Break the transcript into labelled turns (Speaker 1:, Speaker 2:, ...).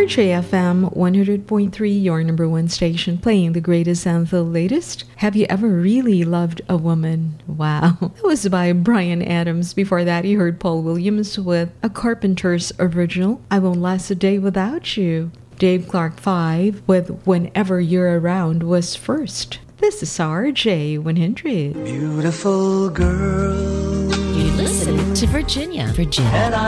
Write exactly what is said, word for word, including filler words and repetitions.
Speaker 1: R J F M one hundred point three, your number one station, playing the greatest and the latest. Have you ever really loved a woman? Wow. That was by Bryan Adams. Before that, you heard Paul Williams with a Carpenter's original, I Won't Last a Day Without You. Dave Clark five with Whenever You're Around was first. This is R J one hundred.
Speaker 2: Beautiful girl.
Speaker 3: You listen to Virginia. Virginia.